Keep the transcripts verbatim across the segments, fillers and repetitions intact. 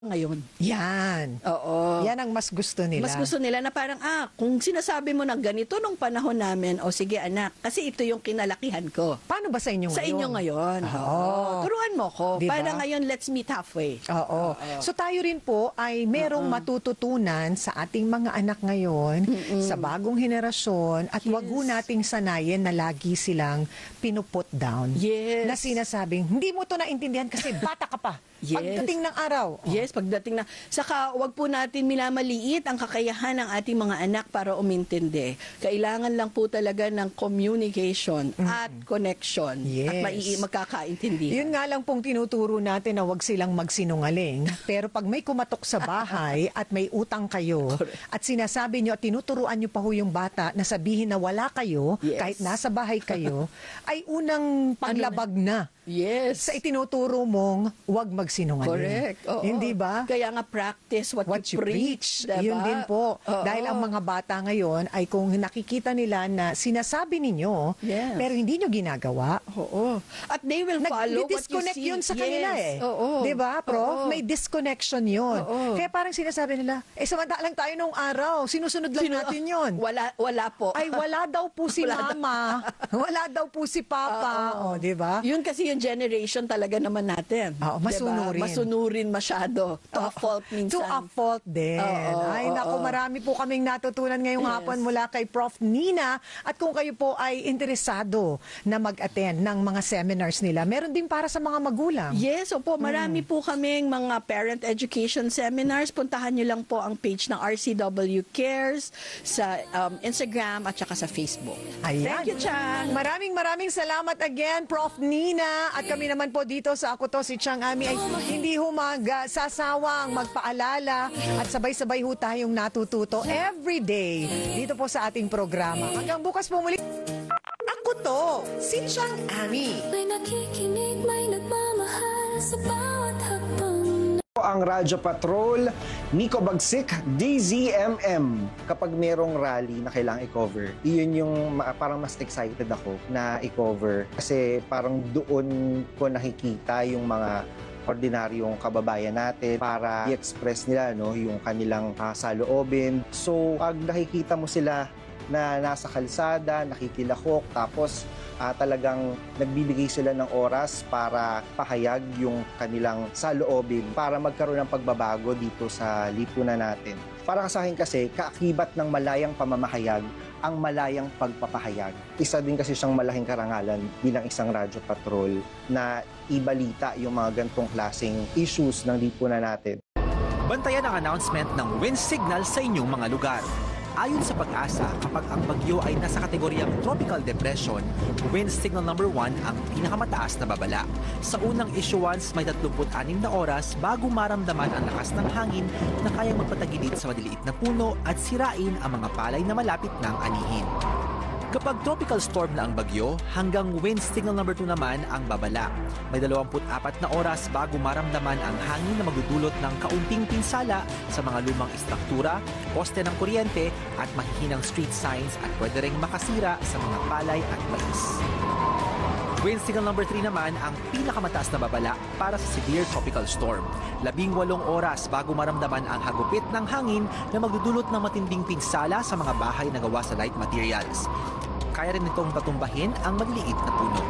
ngayon. Yan. Oo. Yan ang mas gusto nila. Mas gusto nila na parang, ah, kung sinasabi mo na ganito nung panahon namin, o sige anak, kasi ito yung kinalakihan ko. Paano ba sa inyo Sa ngayon? inyo ngayon. Oo. Oo. Turuan mo ko. Diba? Para ngayon, let's meet halfway. Oo. So tayo rin po ay merong Oo. matututunan sa ating mga anak ngayon, sa bagong henerasyon, at wag ho Yes. nating sanayin na lagi silang pinuput down. Yes. Na sinasabing, hindi mo to naintindihan kasi bata ka pa. Yes. Pagdating ng araw. Yes, pagdating na. Saka, wag po natin minamaliit ang kakayahan ng ating mga anak para umintindi. Kailangan lang po talaga ng communication at connection. Yes. At mai- magkakaintindihan. Yun nga lang pong tinuturo natin na wag silang magsinungaling. Pero pag may kumatok sa bahay at may utang kayo, at sinasabi nyo at tinuturuan nyo pa ho yung bata na sabihin na wala kayo, Yes. kahit nasa bahay kayo, ay unang paglabag na. Yes. Sa itinuturo mong wag magsinungaling. Correct. Oo. Hindi ba? Kaya nga practice what, What you, you preach. preach. Diba? Yun din po. Oo. Dahil ang mga bata ngayon ay kung nakikita nila na sinasabi ninyo, Yes. pero hindi nyo ginagawa, Oo. At they will follow what you nag-disconnect see. yun sa kanila eh. Yes. Oo. Di ba, Prof? Oo. May disconnection yun. Oo. Kaya parang sinasabi nila, eh samantalang tayo nung araw, sinusunod lang Sino- natin yun. Wala, wala po. Ay, wala daw po si Wala mama. Wala daw po si papa. O, di ba? Yun kasi yung generation talaga naman natin. Oo, masunurin. Diba? Masunurin masyado. To a fault minsan. To a fault din. Oo, Ay, oo, naku, oo. marami po kaming natutunan ngayong Yes. hapon mula kay Prof Nina. At kung kayo po ay interesado na mag-attend ng mga seminars nila, meron din para sa mga magulang. Yes, opo. Marami po kaming mga parent education seminars. Puntahan nyo lang po ang page ng R C W Cares sa um, Instagram at saka sa Facebook. Ayan. Thank you, Chang. Maraming maraming salamat again, Prof Nina. At kami naman po dito sa Ako To, si Chang Ami, ay hindi humaga, sasawang magpaalala at sabay-sabay ho tayong natututo every day dito po sa ating programa. Hanggang bukas po muli. Ako To, si Chang Ami. May nakikinig, may nagmamahal sa bawat hakbang. Ang Radyo Patrol, Nico Bagsik, D Z M M. Kapag merong rally na kailangang i-cover, iyon yung ma- parang mas excited ako na i-cover. Kasi parang doon ko nakikita yung mga ordinaryong kababayan natin para i-express nila no, yung kanilang uh, saloobin. So, pag nakikita mo sila na nasa kalsada, nakikilahok, tapos uh, talagang nagbibigay sila ng oras para pahayag yung kanilang saloobin para magkaroon ng pagbabago dito sa lipunan natin. Para sa akin kasi, kaakibat ng malayang pamamahayag ang malayang pagpapahayag. Isa din kasi siyang malaking karangalan bilang isang radyo patrol na ibalita yung mga gantong klaseng issues ng lipunan natin. Bantayan ang announcement ng wind signal sa inyong mga lugar. Ayon sa Pag-asa, kapag ang bagyo ay nasa kategoryang tropical depression, wind signal number one ang pinakamataas na babala. Sa unang issuance, may tatlumpu't anim na oras bago maramdaman ang lakas ng hangin na kayang magpatagilid sa maliliit na puno at sirain ang mga palay na malapit ng anihin. Kapag tropical storm na ang bagyo, hanggang wind signal number two naman ang babala. May dalawampu't apat na oras bago maramdaman ang hangin na magdudulot ng kaunting pinsala sa mga lumang istruktura, poste ng kuryente at mahihinang street signs at pwede ring makasira sa mga palay at mais. Wind signal number three naman ang pinakamataas na babala para sa severe tropical storm. Labing walong oras bago maramdaman ang hagupit ng hangin na magdudulot ng matinding pinsala sa mga bahay na gawa sa light materials. Kaya rin itong patumbahin ang maliliit na puno.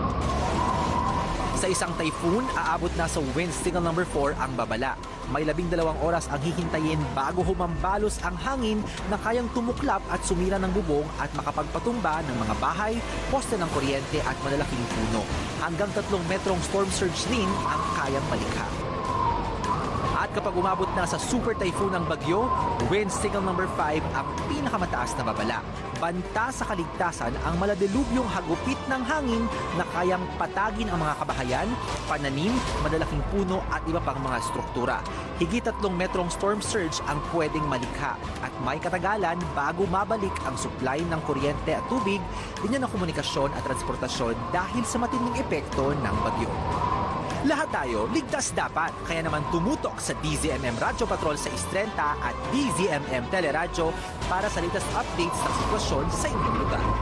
Sa isang typhoon, aabot na sa wind signal number four ang babala. May labing dalawang oras ang hihintayin bago humambalos ang hangin na kayang tumuklap at sumira ng bubong at makapagpatumba ng mga bahay, poste ng kuryente at malalaking puno. Hanggang tatlong metrong storm surge din ang kayang malikha. At kapag umabot na sa super typhoon ng bagyo, wind signal number five ang pinakamataas na babala. Banta sa kaligtasan ang maladilubyong hagupit ng hangin na kayang patagin ang mga kabahayan, pananim, madalaking puno at iba pang mga struktura. Higit tatlong metrong storm surge ang pwedeng malikha at may katagalan bago mabalik ang supply ng kuryente at tubig, din ng komunikasyon at transportasyon dahil sa matinding epekto ng bagyo. Lahat tayo, ligtas dapat. Kaya naman tumutok sa D Z M M Radyo Patrol sa Istrenta at D Z M M Teleradyo para sa latest updates ng sitwasyon sa inyong lugar.